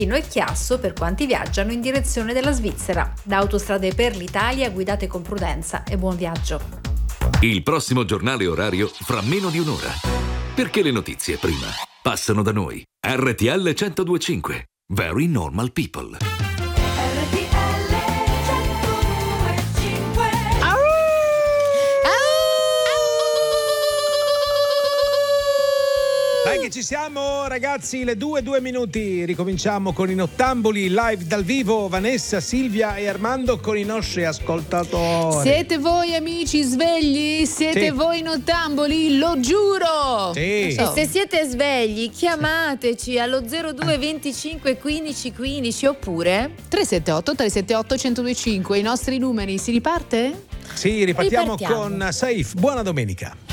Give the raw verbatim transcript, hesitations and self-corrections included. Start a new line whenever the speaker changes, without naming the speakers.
e Chiasso per quanti viaggiano in direzione della Svizzera. Da Autostrade per l'Italia guidate con prudenza e buon viaggio.
Il prossimo giornale orario fra meno di un'ora. Perché le notizie prima passano da noi. R T L centodue e cinque. Very Normal People.
Dai che ci siamo ragazzi, le due, due minuti, ricominciamo con i Nottamboli live dal vivo, Vanessa, Silvia e Armando con i nostri ascoltatori.
Siete voi amici svegli? Siete
Sì.
voi Nottamboli? Lo giuro!
Sì.
Non so.
E se siete svegli, chiamateci allo zero due venticinque quindici quindici oppure
tre sette otto tre sette otto uno zero due cinque, i nostri numeri. Si riparte?
Sì, ripartiamo
Ripartiamo.
con Saif, buona domenica.